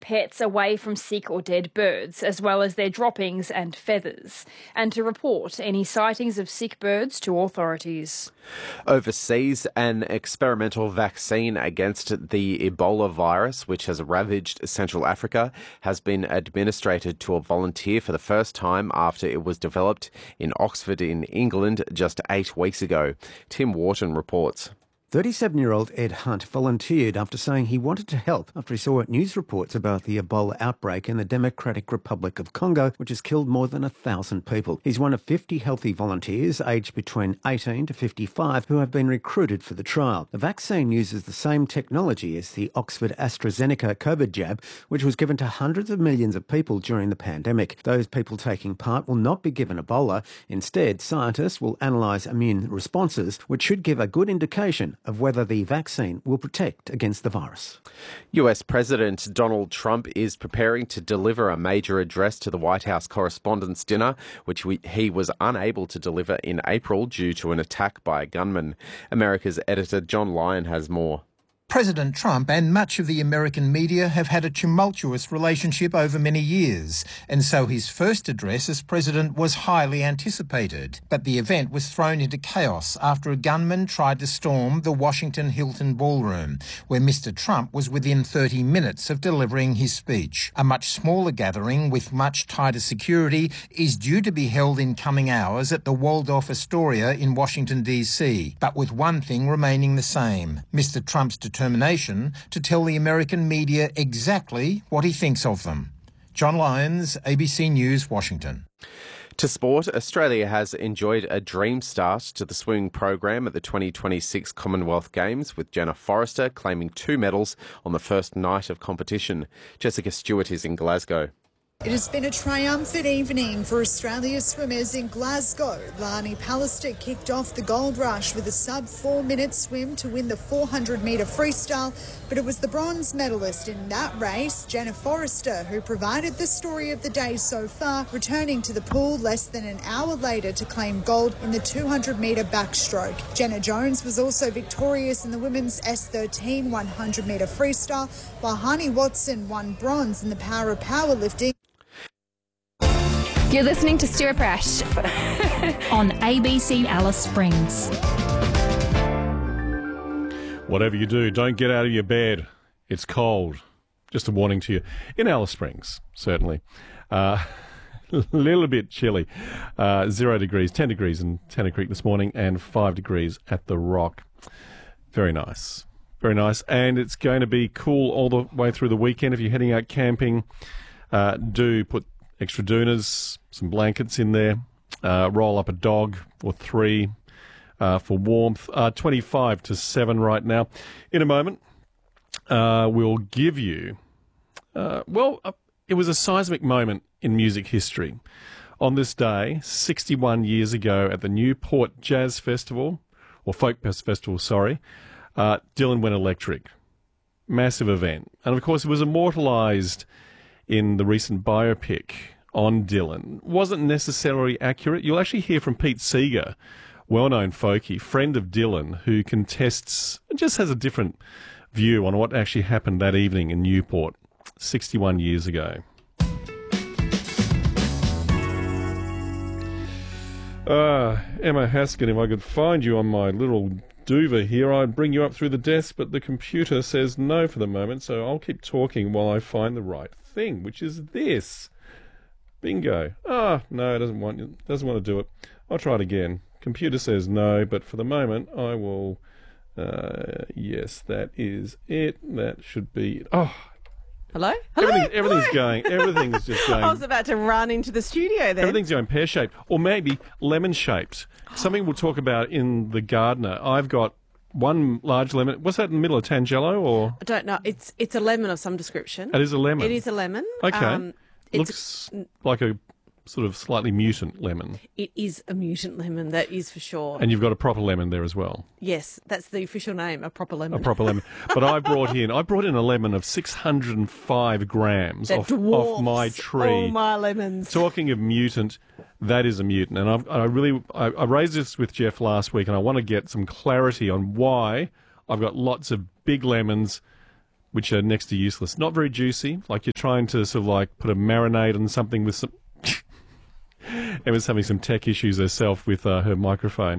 pets away from sick or dead birds, as well as their droppings and feathers, and to report any sightings of sick birds to authorities. Overseas, an experimental vaccine against the Ebola virus, which has ravaged Central Africa, has been administered to a volunteer for the first time after it was developed in Oxford in England just 8 weeks ago. Tim Wharton reports. 37-year-old Ed Hunt volunteered after saying he wanted to help after he saw news reports about the Ebola outbreak in the Democratic Republic of Congo, which has killed more than 1,000 people. He's one of 50 healthy volunteers aged between 18 to 55 who have been recruited for the trial. The vaccine uses the same technology as the Oxford AstraZeneca COVID jab, which was given to hundreds of millions of people during the pandemic. Those people taking part will not be given Ebola. Instead, scientists will analyse immune responses, which should give a good indication of whether the vaccine will protect against the virus. US President Donald Trump is preparing to deliver a major address to the White House Correspondents' Dinner, which he was unable to deliver in April due to an attack by a gunman. America's editor John Lyon has more. President Trump and much of the American media have had a tumultuous relationship over many years, and so his first address as president was highly anticipated. But the event was thrown into chaos after a gunman tried to storm the Washington Hilton Ballroom, where Mr. Trump was within 30 minutes of delivering his speech. A much smaller gathering with much tighter security is due to be held in coming hours at the Waldorf Astoria in Washington, D.C., but with one thing remaining the same: Mr. Trump's determination to tell the American media exactly what he thinks of them. John Lyons, ABC News, Washington. To sport, Australia has enjoyed a dream start to the swimming program at the 2026 Commonwealth Games, with Jenna Forrester claiming 2 medals on the first night of competition. Jessica Stewart is in Glasgow. It has been a triumphant evening for Australia's swimmers in Glasgow. Lani Pallister kicked off the gold rush with a sub-4-minute swim to win the 400-metre freestyle, but it was the bronze medalist in that race, Jenna Forrester, who provided the story of the day so far, returning to the pool less than an hour later to claim gold in the 200-metre backstroke. Jenna Jones was also victorious in the women's S13 100-metre freestyle, while Hani Watson won bronze in the power of powerlifting. You're listening to Stuart Brash on ABC Alice Springs. Whatever you do, don't get out of your bed. It's cold. Just a warning to you. In Alice Springs, certainly. A little bit chilly. 0 degrees, 10 degrees in Tanner Creek this morning, and 5 degrees at the Rock. Very nice. Very nice. And it's going to be cool all the way through the weekend. If you're heading out camping, do put extra doonas, some blankets in there, roll up a dog or 3 for warmth. 25 to 7 right now. In a moment, we'll give you, it was a seismic moment in music history. On this day, 61 years ago at the Newport Jazz Festival, or Folk Festival, sorry, Dylan went electric. Massive event. And of course, it was immortalised in the recent biopic on Dylan. Wasn't necessarily accurate. You'll actually hear from Pete Seeger, well-known folkie, friend of Dylan, who contests and just has a different view on what actually happened that evening in Newport 61 years ago. Emma Haskin, if I could find you on my little Duva here, I'd bring you up through the desk, but the computer says no for the moment, so I'll keep talking while I find the right thing, which is this. Bingo. No, it doesn't want to do it. I'll try it again. Computer says no, but for the moment I will... yes, that is it. That should be... Hello? Everything's going. Everything's just going. I was about to run into the studio then. Everything's going pear-shaped, or maybe lemon-shaped. Something we'll talk about in The Gardener. I've got one large lemon. What's that in the middle? A Tangelo, or? I don't know. It's a lemon of some description. It is a lemon? It is a lemon. Okay. Looks like a sort of slightly mutant lemon. It is a mutant lemon, that is for sure. And you've got a proper lemon there as well. Yes, that's the official name, a proper lemon. A proper lemon. But I brought in a lemon of 605 grams off my tree. All my lemons. Talking of mutant, that is a mutant. And I raised this with Jeff last week, and I want to get some clarity on why I've got lots of big lemons, which are next to useless. Not very juicy, like you're trying to sort of like put a marinade on something with some... Emma's having some tech issues herself with her microphone.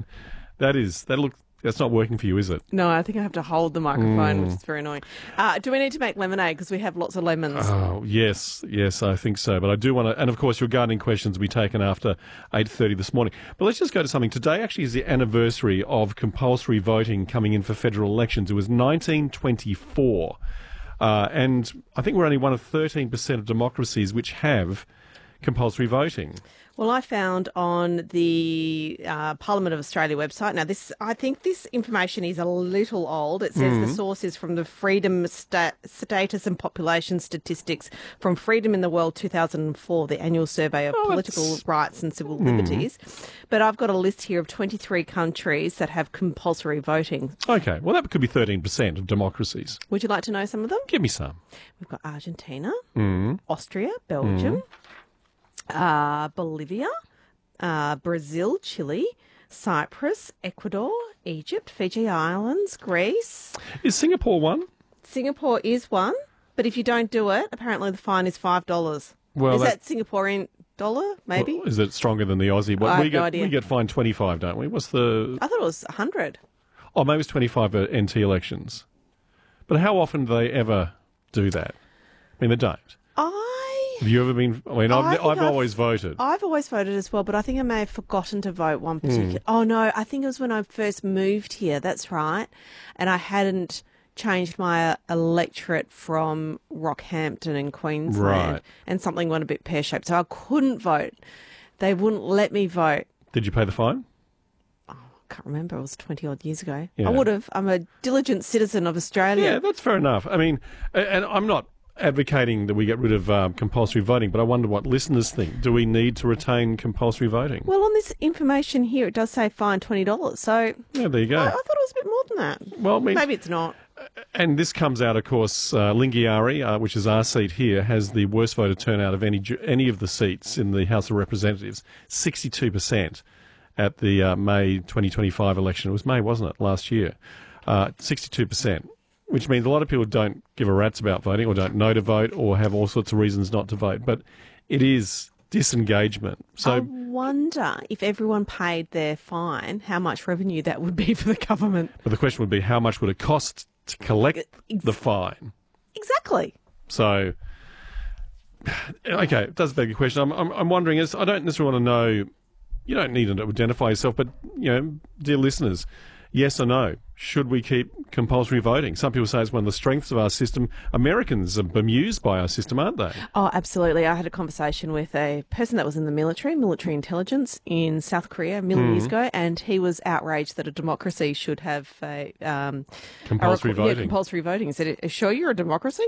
That's not working for you, is it? No, I think I have to hold the microphone, which is very annoying. Do we need to make lemonade? Because we have lots of lemons. Oh, yes, I think so. But I do want to... And, of course, your gardening questions will be taken after 8:30 this morning. But let's just go to something. Today actually is the anniversary of compulsory voting coming in for federal elections. It was 1924. And I think we're only one of 13% of democracies which have compulsory voting. Well, I found on the Parliament of Australia website. Now, I think this information is a little old. It says the source is from the Freedom Status and Population Statistics from Freedom in the World 2004, the annual survey of political rights and civil liberties. But I've got a list here of 23 countries that have compulsory voting. Okay, well, that could be 13% of democracies. Would you like to know some of them? Give me some. We've got Argentina, Austria, Belgium, Bolivia, Brazil, Chile, Cyprus, Ecuador, Egypt, Fiji Islands, Greece. Is Singapore one? Singapore is one, but if you don't do it, apparently the fine is $5. Well, is that Singaporean dollar, maybe? Well, is it stronger than the Aussie? I have no idea. We get fined 25, don't we? What's the... I thought it was 100. Oh, maybe it's 25 at NT elections. But how often do they ever do that? I mean, they don't. Have you ever been... I mean, I've always voted. I've always voted as well, but I think I may have forgotten to vote one particular... Oh, no, I think it was when I first moved here. That's right. And I hadn't changed my electorate from Rockhampton in Queensland. Right. And something went a bit pear-shaped. So I couldn't vote. They wouldn't let me vote. Did you pay the fine? I can't remember. It was 20-odd years ago. Yeah. I would have. I'm a diligent citizen of Australia. Yeah, that's fair enough. I mean, and I'm not advocating that we get rid of compulsory voting, but I wonder what listeners think. Do we need to retain compulsory voting? Well, on this information here, it does say fine $20. So yeah, there you go. I thought it was a bit more than that. Well, I mean, maybe it's not. And this comes out, of course, Lingiari, which is our seat here, has the worst voter turnout of any of the seats in the House of Representatives, 62% at the May 2025 election. It was May, wasn't it, last year? 62%. Which means a lot of people don't give a rat's about voting or don't know to vote or have all sorts of reasons not to vote. But it is disengagement. So I wonder if everyone paid their fine, how much revenue that would be for the government. But the question would be, how much would it cost to collect the fine? Exactly. So, okay, it does beg the question. I'm wondering, I don't necessarily want to know, you don't need to identify yourself, but, dear listeners, yes or no, should we keep compulsory voting? Some people say it's one of the strengths of our system. Americans are bemused by our system, aren't they? Oh, absolutely. I had a conversation with a person that was in the military intelligence in South Korea a million years ago, and he was outraged that a democracy should have compulsory voting. Yeah, compulsory voting. He said, "Are sure you're a democracy?"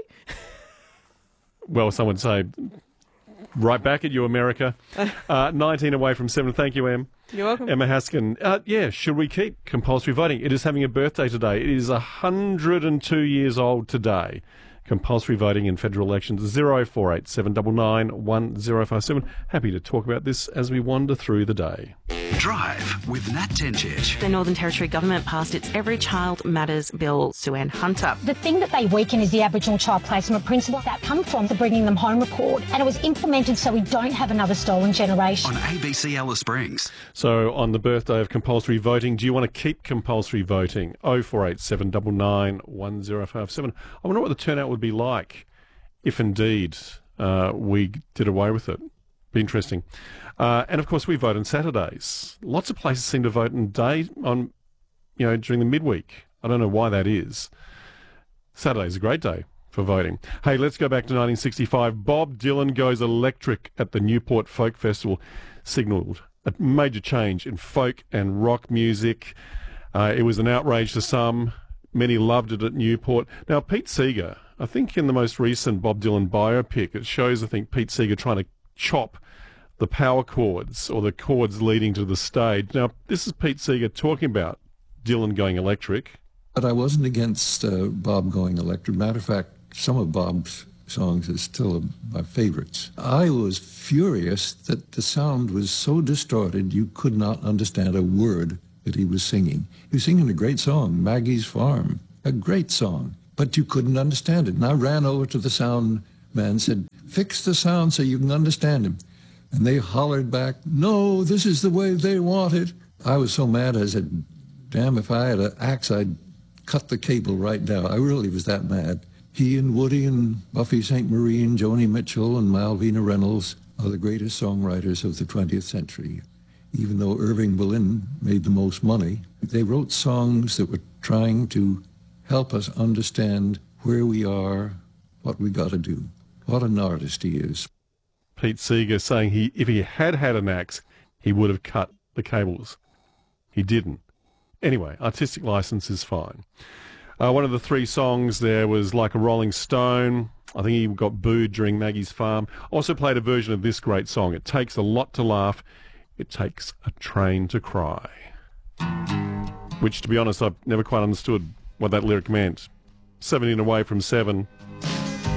Well, some would say, right back at you, America. 19 away from 7. Thank you, Em. You're welcome. Emma Haskin. Should we keep compulsory voting? It is having a birthday today. It is 102 years old today. Compulsory voting in federal elections. 0487 799 1057. Happy to talk about this as we wander through the day. Drive with Nat Tencic. The Northern Territory Government passed its Every Child Matters Bill. Sue-Ann Hunter. The thing that they weaken is the Aboriginal Child Placement Principle that come from the Bringing Them Home report, and it was implemented so we don't have another stolen generation. On ABC Alice Springs. So on the birthday of compulsory voting, do you want to keep compulsory voting? 0487 999 1057. I wonder what the turnout would be like if indeed we did away with it. Be interesting. And of course, we vote on Saturdays. Lots of places seem to vote during the midweek. I don't know why that is. Saturday's a great day for voting. Hey, let's go back to 1965. Bob Dylan goes electric at the Newport Folk Festival, signalled a major change in folk and rock music. It was an outrage to some. Many loved it at Newport. Now, Pete Seeger, I think in the most recent Bob Dylan biopic, it shows, I think, Pete Seeger trying to chop the power chords or the chords leading to the stage. Now, this is Pete Seeger talking about Dylan going electric. But I wasn't against Bob going electric. Matter of fact, some of Bob's songs are still my favorites. I was furious that the sound was so distorted you could not understand a word that he was singing. He was singing a great song, Maggie's Farm, a great song. but you couldn't understand it. And I ran over to the sound man and said, fix the sound so you can understand him. And they hollered back, no, this is the way they want it. I was so mad, I said, damn, if I had an axe, I'd cut the cable right down. I really was that mad. He and Woody and Buffy St. Marie and Joni Mitchell and Malvina Reynolds are the greatest songwriters of the 20th century. Even though Irving Berlin made the most money, they wrote songs that were trying to help us understand where we are, what we got to do. What an artist he is. Pete Seeger saying if he had an axe, he would have cut the cables. He didn't. Anyway, artistic license is fine. One of the 3 songs there was Like a Rolling Stone. I think he got booed during Maggie's Farm. Also played a version of this great song. It takes a lot to laugh. It takes a train to cry. Which, to be honest, I've never quite understood what that lyric meant. 17 away from 7.